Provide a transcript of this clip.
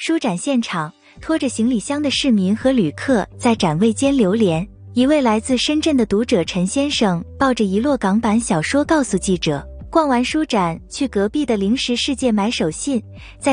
书展现场，拖着行李箱的市民和旅客在展位间流连。一位来自深圳的读者陈先生抱着一摞港版小说告诉记者，逛完书展去隔壁的零食世界买手信，在